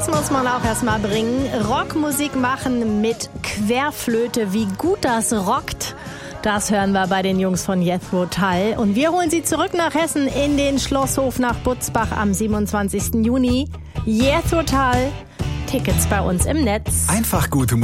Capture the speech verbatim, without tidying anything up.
das muss man auch erstmal bringen. Rockmusik machen mit Querflöte. Wie gut das rockt, das hören wir bei den Jungs von Jethro Tull. Und wir holen sie zurück nach Hessen in den Schlosshof nach Butzbach am siebenundzwanzigsten Juni. Jethro Tull. Tickets bei uns im Netz. Einfach gute